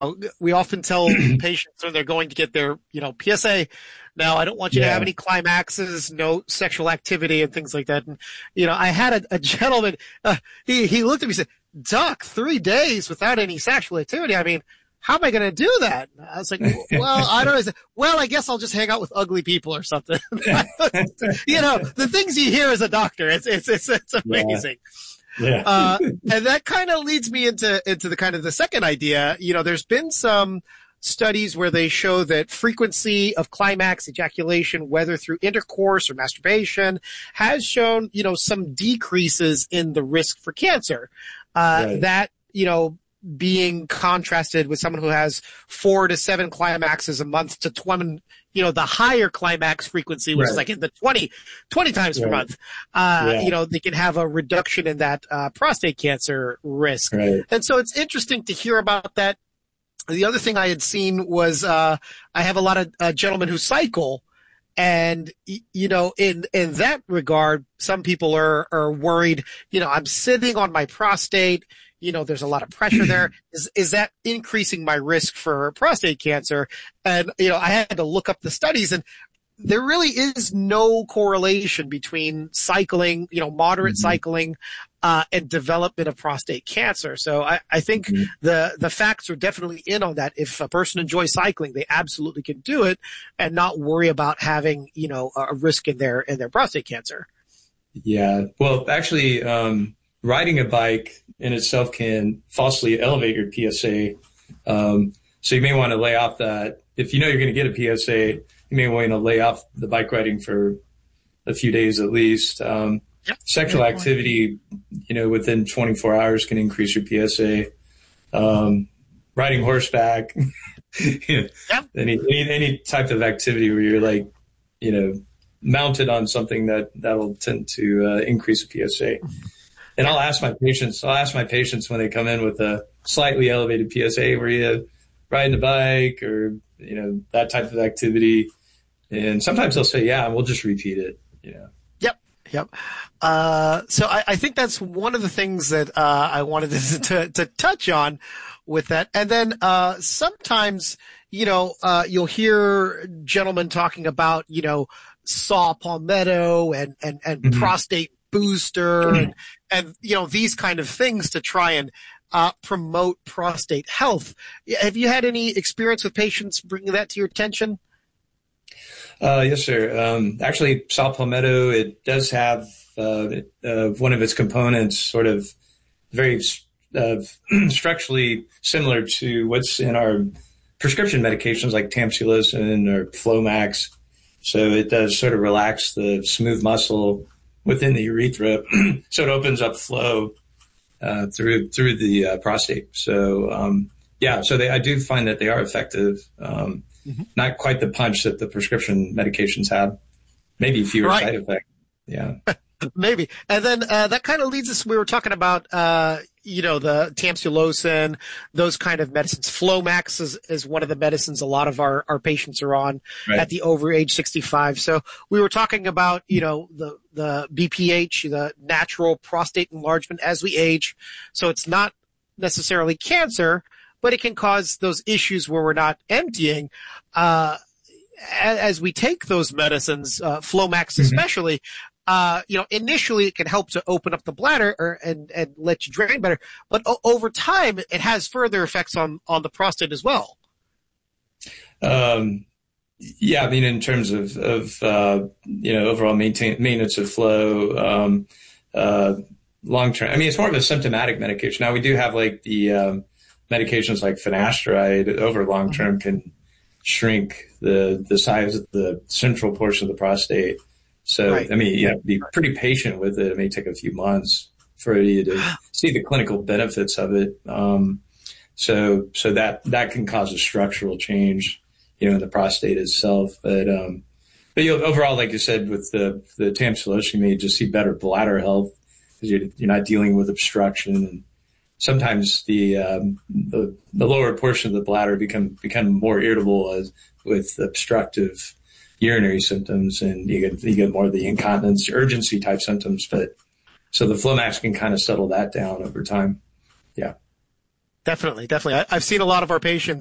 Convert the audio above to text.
we often tell patients when they're going to get their, PSA, now I don't want you to have any climaxes, no sexual activity and things like that. And, I had a gentleman, he looked at me and said, Doc, 3 days without any sexual activity. I mean, how am I going to do that? I was like, well, I don't know. He said, well, I guess I'll just hang out with ugly people or something. The things you hear as a doctor, it's amazing. Yeah. And that kind of leads me into the kind of the second idea. There's been some studies where they show that frequency of climax ejaculation, whether through intercourse or masturbation, has shown, some decreases in the risk for cancer. That, being contrasted with someone who has 4 to 7 climaxes a month to 20, the higher climax frequency, which is like in the 20 times per month, they can have a reduction in that prostate cancer risk. Right. And so it's interesting to hear about that. The other thing I had seen was I have a lot of gentlemen who cycle. And, in that regard, some people are worried, I'm sitting on my prostate, there's a lot of pressure there. Is that increasing my risk for prostate cancer? And, I had to look up the studies, and there really is no correlation between cycling, moderate cycling, and development of prostate cancer. So I think the facts are definitely in on that. If a person enjoys cycling, they absolutely can do it and not worry about having, a risk in their prostate cancer. Yeah. Well, actually, riding a bike in itself can falsely elevate your PSA. So you may want to lay off that. If you're going to get a PSA, you may want to lay off the bike riding for a few days at least. Sexual activity, within 24 hours can increase your PSA. Riding horseback, any type of activity where you're mounted on something that'll tend to increase a PSA. And I'll ask my patients when they come in with a slightly elevated PSA, were you riding a bike or, that type of activity? And sometimes they'll say, yeah, we'll just repeat it, Yep. So I think that's one of the things that I wanted to touch on with that. And then sometimes, you'll hear gentlemen talking about, saw palmetto and prostate booster and these kind of things to try and promote prostate health. Have you had any experience with patients bringing that to your attention? Yes, sir. Actually, saw palmetto, it does have one of its components sort of very structurally similar to what's in our prescription medications like tamsulosin or Flomax. So it does sort of relax the smooth muscle within the urethra, so it opens up flow through the prostate. So I do find that they are effective. Not quite the punch that the prescription medications have. Maybe fewer side effects. Yeah. Maybe. And then that kind of leads us, we were talking about, the tamsulosin, those kind of medicines. Flomax is one of the medicines a lot of our patients are on at the over age 65. So we were talking about, the BPH, the natural prostate enlargement as we age. So it's not necessarily cancer, but it can cause those issues where we're not emptying. As we take those medicines, Flomax especially, initially it can help to open up the bladder and let you drain better. But over time, it has further effects on the prostate as well. Yeah, I mean, in terms of overall maintenance of flow, long term. I mean, it's more of a symptomatic medication. Now we do have like the medications like finasteride over long term can shrink the size of the central portion of the prostate. So, I mean, you have to be pretty patient with it. It may take a few months for you to see the clinical benefits of it. So that can cause a structural change, in the prostate itself. But overall, like you said, with the tamsulosin, you may just see better bladder health because you're not dealing with obstruction. And sometimes the lower portion of the bladder become more irritable with obstructive urinary symptoms, and you get more of the incontinence, urgency type symptoms. But so the Flomax can kind of settle that down over time. Yeah. Definitely. I've seen a lot of our patients